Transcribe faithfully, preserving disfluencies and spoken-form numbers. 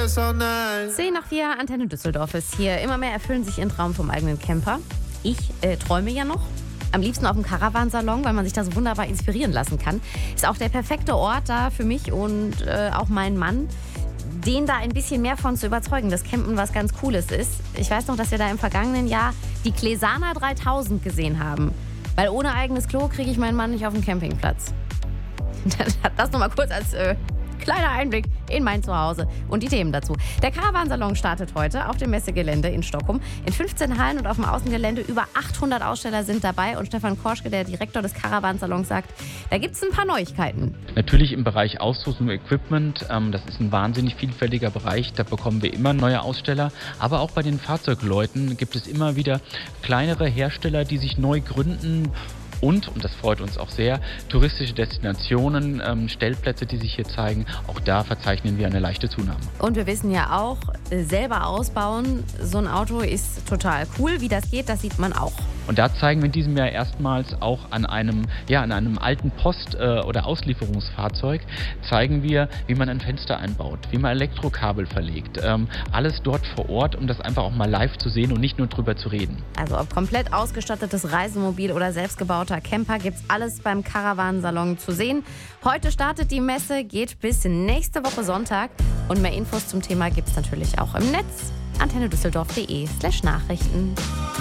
zehn nach vier, Antenne Düsseldorf ist hier. Immer mehr erfüllen sich ihren Traum vom eigenen Camper. Ich äh, träume ja noch. Am liebsten auf dem Caravansalon, weil man sich da so wunderbar inspirieren lassen kann. Ist auch der perfekte Ort da für mich und äh, auch meinen Mann, den da ein bisschen mehr von zu überzeugen, dass Campen was ganz Cooles ist. Ich weiß noch, dass wir da im vergangenen Jahr die Klesana dreitausend gesehen haben. Weil ohne eigenes Klo kriege ich meinen Mann nicht auf den Campingplatz. Das nochmal kurz als äh, kleiner Einblick in mein Zuhause und die Themen dazu. Der Caravansalon startet heute auf dem Messegelände in Stockholm. In fünfzehn Hallen und auf dem Außengelände über achthundert Aussteller sind dabei. Und Stefan Korschke, der Direktor des Caravansalons, sagt, da gibt es ein paar Neuigkeiten. Natürlich im Bereich Ausrüstung und Equipment. Ähm, das ist ein wahnsinnig vielfältiger Bereich. Da bekommen wir immer neue Aussteller. Aber auch bei den Fahrzeugleuten gibt es immer wieder kleinere Hersteller, die sich neu gründen. Und, und das freut uns auch sehr, touristische Destinationen, ähm, Stellplätze, die sich hier zeigen. Auch da verzeichnen wir eine leichte Zunahme. Und wir wissen ja auch, äh, selber ausbauen, so ein Auto ist total cool. Wie das geht, das sieht man auch. Und da zeigen wir in diesem Jahr erstmals auch an einem, ja, an einem alten Post- äh, oder Auslieferungsfahrzeug, zeigen wir, wie man ein Fenster einbaut, wie man Elektrokabel verlegt. Ähm, alles dort vor Ort, um das einfach auch mal live zu sehen und nicht nur drüber zu reden. Also ob komplett ausgestattetes Reisemobil oder selbstgebauter Camper, gibt's alles beim Caravansalon zu sehen. Heute startet die Messe, geht bis nächste Woche Sonntag. Und mehr Infos zum Thema gibt's natürlich auch im Netz. antenne düsseldorf punkt de slash Nachrichten.